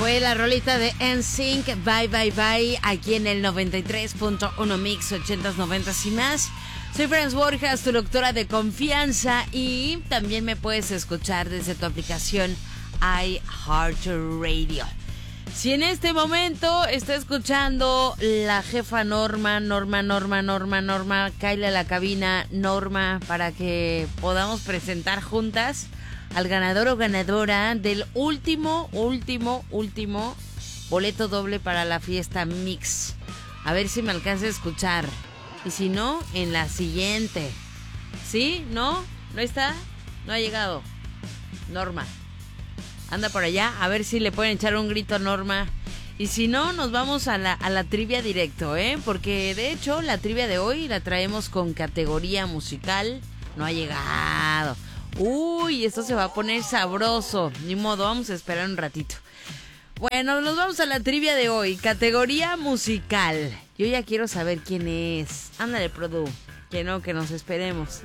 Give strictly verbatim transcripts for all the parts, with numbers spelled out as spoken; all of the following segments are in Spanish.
Fue la rolita de N Sync, Bye Bye Bye, aquí en el noventa y tres punto uno Mix, ochentas, noventas y más. Soy Franz Borjas, tu doctora de confianza, y también me puedes escuchar desde tu aplicación iHeartRadio. Si en este momento está escuchando la jefa Norma, Norma, Norma, Norma, Norma, cáele a la cabina, Norma, para que podamos presentar juntas al ganador o ganadora del último, último, último boleto doble para la fiesta Mix. A ver si me alcanza a escuchar. Y si no, en la siguiente. ¿Sí? ¿No? ¿No está? No ha llegado. Norma. Anda por allá. A ver si le pueden echar un grito a Norma. Y si no, nos vamos a la, a la trivia directo, ¿eh? Porque de hecho la trivia de hoy la traemos con categoría musical. No ha llegado. Uy, esto se va a poner sabroso. Ni modo, vamos a esperar un ratito. Bueno, nos vamos a la trivia de hoy. Categoría musical. Yo ya quiero saber quién es. Ándale, Produ. Que no, que nos esperemos.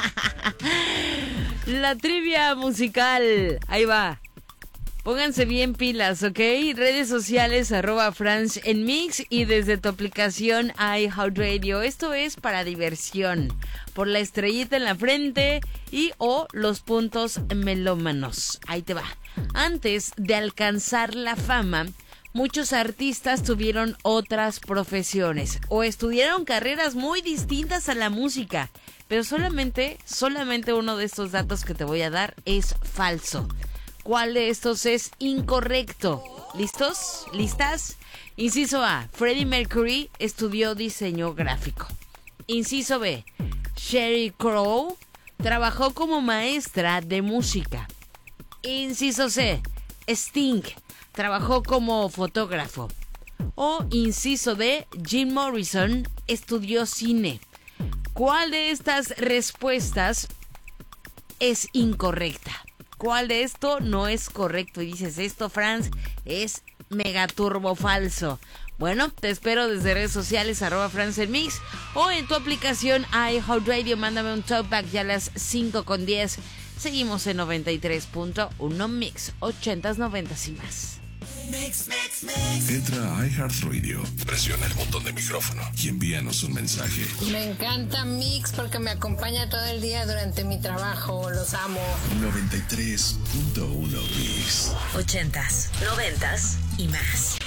La trivia musical. Ahí va. Pónganse bien pilas, ¿ok? Redes sociales, arroba Franz en Mix, y desde tu aplicación iHeartRadio. Esto es para diversión. Por la estrellita en la frente y o los puntos melómanos. Ahí te va. Antes de alcanzar la fama, muchos artistas tuvieron otras profesiones o estudiaron carreras muy distintas a la música. Pero solamente, solamente uno de estos datos que te voy a dar es falso. ¿Cuál de estos es incorrecto? ¿Listos? ¿Listas? Inciso A. Freddie Mercury estudió diseño gráfico. Inciso B. Sheryl Crow trabajó como maestra de música. Inciso C. Sting trabajó como fotógrafo. O inciso D. Jim Morrison estudió cine. ¿Cuál de estas respuestas es incorrecta? ¿Cuál de esto no es correcto? Y dices, esto, Franz, es mega turbo falso. Bueno, te espero desde redes sociales, arroba Franz en Mix, o en tu aplicación iHeartRadio. Mándame un talkback ya a las cinco con diez. Seguimos en noventa y tres punto uno Mix, ochentas, noventas y más. Mix, mix, mix. Entra a iHeartRadio, presiona el botón de micrófono y envíanos un mensaje. Me encanta Mix porque me acompaña todo el día durante mi trabajo. Los amo. noventa y tres punto uno Mix. Ochentas, noventas y más.